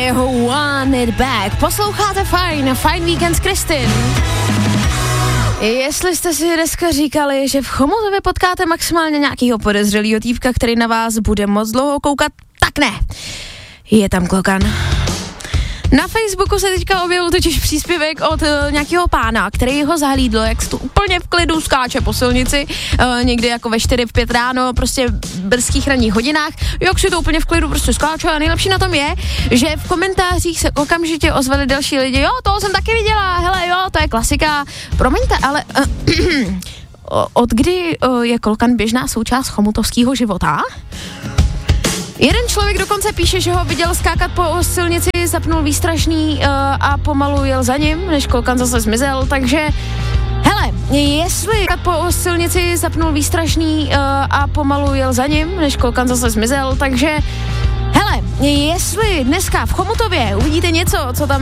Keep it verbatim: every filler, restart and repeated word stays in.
jeho Want It Back. Posloucháte Fajn, Fajn víkend s Kristin. Jestli jste si dneska říkali, že v Chomutově potkáte maximálně nějakýho podezřelýho týpka, který na vás bude moc dlouho koukat, tak ne. Je tam klokan. Na Facebooku se teďka objevil totiž příspěvek od uh, nějakého pána, který ho zahlídl, jak se tu úplně v klidu skáče po silnici, uh, někdy jako ve čtyři, v pět ráno, prostě v brzkých ranních hodinách, jak si to úplně v klidu prostě skáče a nejlepší na tom je, že v komentářích se okamžitě ozvali další lidi, jo, toho jsem taky viděla, hele, jo, to je klasika, promiňte, ale uh, od kdy uh, je klokan běžná součást chomutovského života? Jeden člověk dokonce píše, že ho viděl skákat po silnici, zapnul výstražný uh, a pomalu jel za ním, než klokan zase zmizel, takže hele, jestli po silnici zapnul výstražný uh, a pomalu jel za ním, než klokan zase zmizel, takže hele, jestli dneska v Chomutově uvidíte něco, co tam